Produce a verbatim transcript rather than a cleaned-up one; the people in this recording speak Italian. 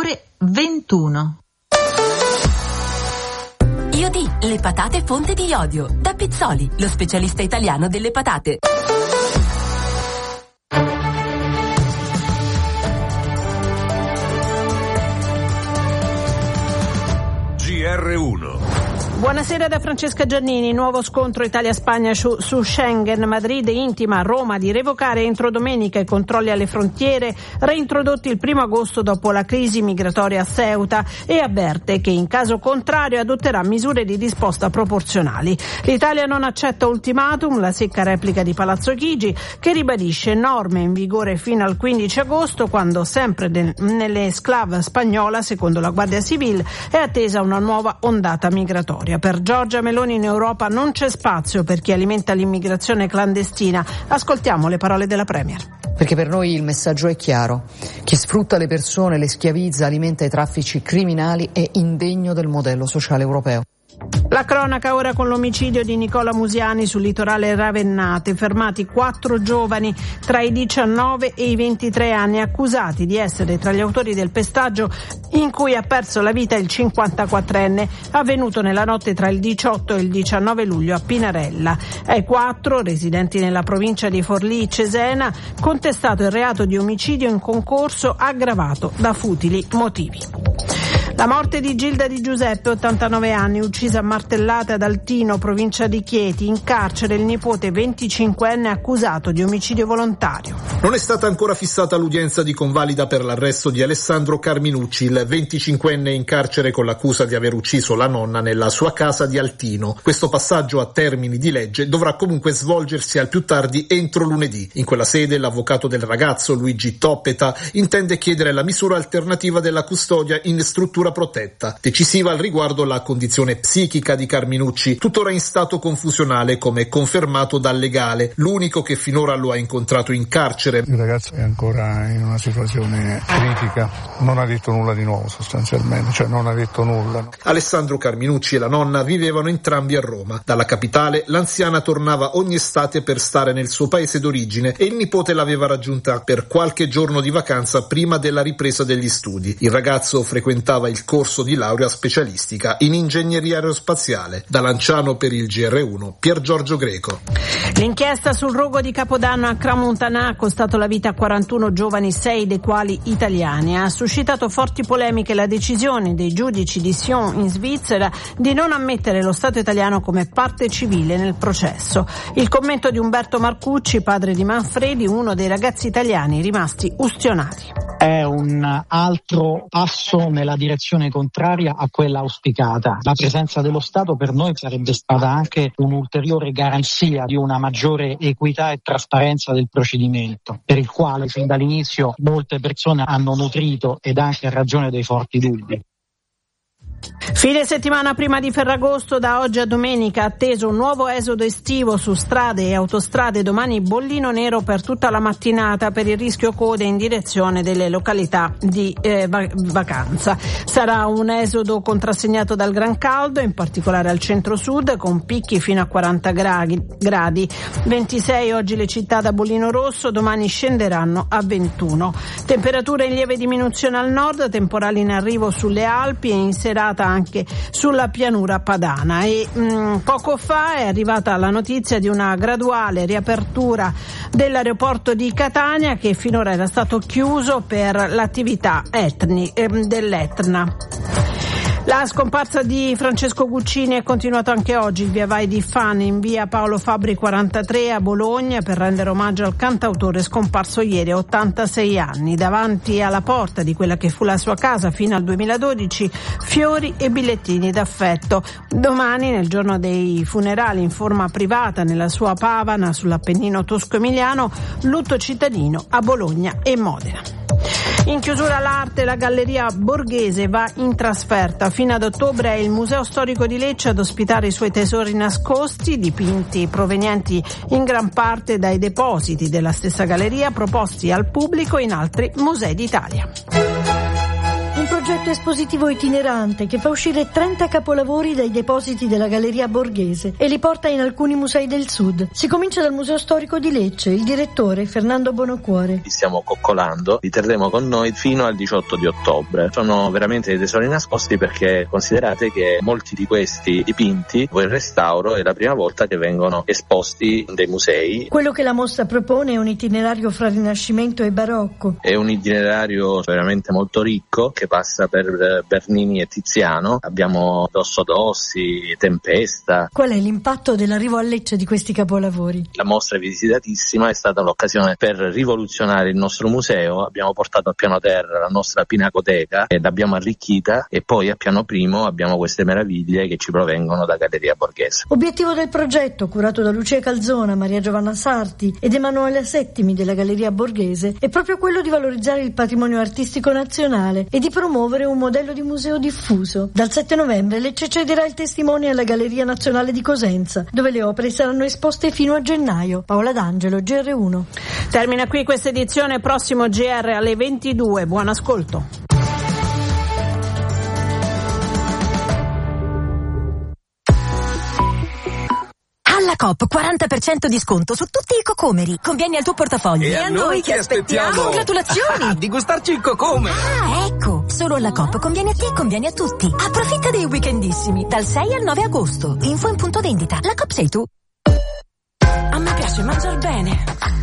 ore ventuno. Iodi, le patate fonte di iodio. Da Pizzoli, lo specialista italiano delle patate. G R uno. Buonasera da Francesca Giannini. Nuovo scontro Italia-Spagna su, su Schengen. Madrid intima a Roma di revocare entro domenica i controlli alle frontiere reintrodotti il primo agosto dopo la crisi migratoria a Ceuta e avverte che in caso contrario adotterà misure di risposta proporzionali. L'Italia non accetta ultimatum, la secca replica di Palazzo Chigi che ribadisce norme in vigore fino al quindici agosto, quando sempre de, nell'esclave spagnola, secondo la Guardia Civile, è attesa una nuova ondata migratoria. Per Giorgia Meloni in Europa non c'è spazio per chi alimenta l'immigrazione clandestina. Ascoltiamo le parole della Premier. Perché per noi il messaggio è chiaro. Chi sfrutta le persone, le schiavizza, alimenta i traffici criminali è indegno del modello sociale europeo. La cronaca ora con l'omicidio di Nicola Musiani sul litorale ravennate. Fermati quattro giovani tra i diciannove e i ventitré anni accusati di essere tra gli autori del pestaggio in cui ha perso la vita il cinquantaquattrenne avvenuto nella notte tra il diciotto e il diciannove luglio a Pinarella. Ai quattro, residenti nella provincia di Forlì-Cesena, contestato il reato di omicidio in concorso aggravato da futili motivi. La morte di Gilda Di Giuseppe, ottantanove anni, uccisa a martellate ad Altino, provincia di Chieti. In carcere il nipote venticinquenne accusato di omicidio volontario. Non è stata ancora fissata l'udienza di convalida per l'arresto di Alessandro Carminucci, il venticinquenne in carcere con l'accusa di aver ucciso la nonna nella sua casa di Altino. Questo passaggio a termini di legge dovrà comunque svolgersi al più tardi entro lunedì. In quella sede l'avvocato del ragazzo, Luigi Toppeta, intende chiedere la misura alternativa della custodia in struttura protetta. Decisiva al riguardo la condizione psichica di Carminucci, tuttora in stato confusionale, come confermato dal legale, l'unico che finora lo ha incontrato in carcere. Il ragazzo è ancora in una situazione critica, non ha detto nulla di nuovo sostanzialmente, cioè non ha detto nulla. Alessandro Carminucci e la nonna vivevano entrambi a Roma. Dalla capitale l'anziana tornava ogni estate per stare nel suo paese d'origine e il nipote l'aveva raggiunta per qualche giorno di vacanza prima della ripresa degli studi. Il ragazzo frequentava il il corso di laurea specialistica in ingegneria aerospaziale. Da Lanciano per il G R uno, Pier Giorgio Greco. L'inchiesta sul rogo di Capodanno a Crans-Montana ha costato la vita a quarantuno giovani, sei dei quali italiani. Ha suscitato forti polemiche la decisione dei giudici di Sion in Svizzera di non ammettere lo Stato italiano come parte civile nel processo. Il commento di Umberto Marcucci, padre di Manfredi, uno dei ragazzi italiani rimasti ustionati. È un altro passo nella direzione contraria a quella auspicata. La presenza dello Stato per noi sarebbe stata anche un'ulteriore garanzia di una maggiore equità e trasparenza del procedimento, per il quale fin dall'inizio molte persone hanno nutrito ed anche a ragione dei forti dubbi. Fine settimana prima di Ferragosto, da oggi a domenica atteso un nuovo esodo estivo su strade e autostrade. Domani bollino nero per tutta la mattinata per il rischio code in direzione delle località di eh, vacanza. Sarà un esodo contrassegnato dal gran caldo, in particolare al centro-sud, con picchi fino a quaranta gradi. ventisei oggi le città da bollino rosso, domani scenderanno a ventuno. Temperature in lieve diminuzione al nord, temporali in arrivo sulle Alpi e in serata anche sulla pianura padana. E mh, poco fa è arrivata la notizia di una graduale riapertura dell'aeroporto di Catania, che finora era stato chiuso per l'attività etni, eh, dell'Etna. La scomparsa di Francesco Guccini è continuato anche oggi. Il via vai di fan in via Paolo Fabbri quarantatré a Bologna per rendere omaggio al cantautore scomparso ieri a ottantasei anni. Davanti alla porta di quella che fu la sua casa fino al duemiladodici, fiori e bigliettini d'affetto. Domani, nel giorno dei funerali in forma privata nella sua Pavana sull'Appennino tosco-emiliano, lutto cittadino a Bologna e Modena. In chiusura l'arte, la Galleria Borghese va in trasferta. Fino ad ottobre è il Museo Storico di Lecce ad ospitare i suoi tesori nascosti, dipinti provenienti in gran parte dai depositi della stessa galleria, proposti al pubblico in altri musei d'Italia. Un progetto espositivo itinerante che fa uscire trenta capolavori dai depositi della Galleria Borghese e li porta in alcuni musei del sud. Si comincia dal Museo Storico di Lecce. Il direttore, Fernando Bonocuore. Li stiamo coccolando, li terremo con noi fino al diciotto di ottobre. Sono veramente dei tesori nascosti, perché considerate che molti di questi dipinti, poi il restauro, è la prima volta che vengono esposti in dei musei. Quello che la mostra propone è un itinerario fra Rinascimento e Barocco. È un itinerario veramente molto ricco che passa per Bernini e Tiziano. Abbiamo Dosso Dossi, Tempesta. Qual è l'impatto dell'arrivo a Lecce di questi capolavori? La mostra è visitatissima, è stata l'occasione per rivoluzionare il nostro museo. Abbiamo portato a piano terra la nostra pinacoteca e l'abbiamo arricchita, e poi a piano primo abbiamo queste meraviglie che ci provengono da Galleria Borghese. Obiettivo del progetto, curato da Lucia Calzona, Maria Giovanna Sarti ed Emanuele Settimi della Galleria Borghese, è proprio quello di valorizzare il patrimonio artistico nazionale e di promuovere un modello di museo diffuso. Dal sette novembre Lecce cederà il testimone alla Galleria Nazionale di Cosenza, dove le opere saranno esposte fino a gennaio. Paola D'Angelo, G R uno. Termina qui questa edizione, prossimo G R alle ventidue. Buon ascolto. Alla Coop quaranta per cento di sconto su tutti i cocomeri. Conviene al tuo portafoglio. E, e a noi che aspettiamo? Congratulazioni! Di gustarci il cocome! Ah, ecco! Solo alla Coop conviene a te e conviene a tutti. Approfitta dei weekendissimi dal sei al nove agosto. Info in punto vendita. La Coop sei tu. A me piace mangiar bene.